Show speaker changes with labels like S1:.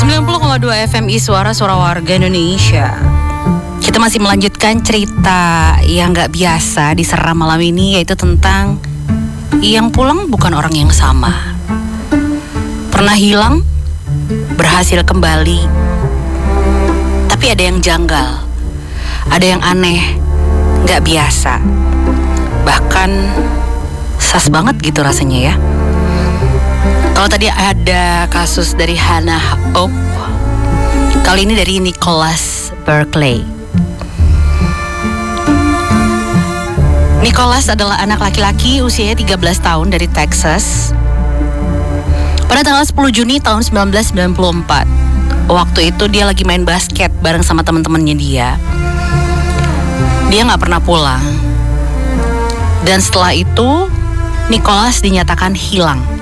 S1: 90,2 FMI Suara Warga Indonesia. Kita masih melanjutkan cerita yang gak biasa di Seram malam ini, yaitu tentang yang pulang bukan orang yang sama. Pernah hilang, berhasil kembali, tapi ada yang janggal, ada yang aneh, gak biasa, bahkan sas banget gitu rasanya ya. Kalau tadi ada kasus dari Hannah Hope, kali ini dari Nicholas Berkeley. Nicholas adalah anak laki-laki usianya 13 tahun dari Texas. Pada tanggal 10 Juni tahun 1994, waktu itu dia lagi main basket bareng sama teman-temannya dia. Dia gak pernah pulang. Dan setelah itu, Nicholas dinyatakan hilang.